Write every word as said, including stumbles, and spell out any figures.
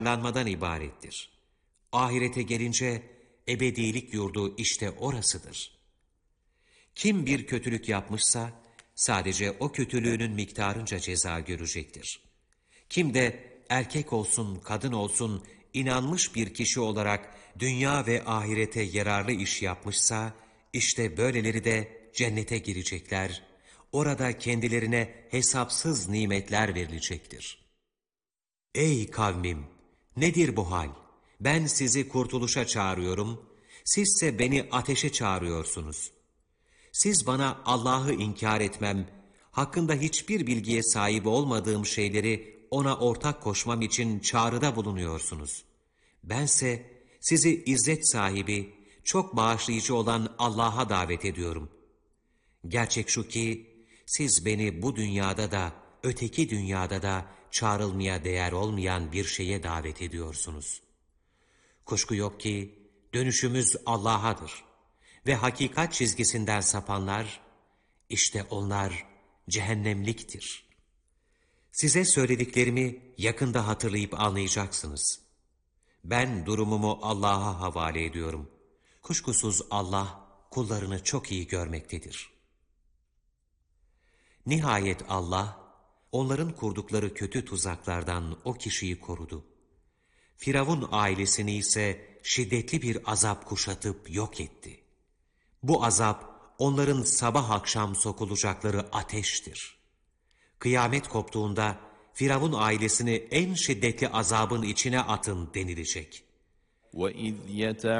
lanmadan ibarettir. Ahirete gelince ebedilik yurdu işte orasıdır. Kim bir kötülük yapmışsa sadece o kötülüğünün miktarınca ceza görecektir. Kim de erkek olsun kadın olsun inanmış bir kişi olarak dünya ve ahirete yararlı iş yapmışsa işte böyleleri de cennete girecekler. Orada kendilerine hesapsız nimetler verilecektir. Ey kavmim! Nedir bu hal? Ben sizi kurtuluşa çağırıyorum, sizse beni ateşe çağırıyorsunuz. Siz bana Allah'ı inkar etmem, hakkında hiçbir bilgiye sahip olmadığım şeyleri ona ortak koşmam için çağrıda bulunuyorsunuz. Bense sizi izzet sahibi, çok bağışlayıcı olan Allah'a davet ediyorum. Gerçek şu ki, siz beni bu dünyada da, öteki dünyada da çağrılmaya değer olmayan bir şeye davet ediyorsunuz. Kuşku yok ki, dönüşümüz Allah'adır. Ve hakikat çizgisinden sapanlar, işte onlar cehennemliktir. Size söylediklerimi yakında hatırlayıp anlayacaksınız. Ben durumumu Allah'a havale ediyorum. Kuşkusuz Allah kullarını çok iyi görmektedir. Nihayet Allah, onların kurdukları kötü tuzaklardan o kişiyi korudu. Firavun ailesini ise şiddetli bir azap kuşatıp yok etti. Bu azap, onların sabah akşam sokulacakları ateştir. Kıyamet koptuğunda, Firavun ailesini en şiddetli azabın içine atın denilecek. وَإِذْ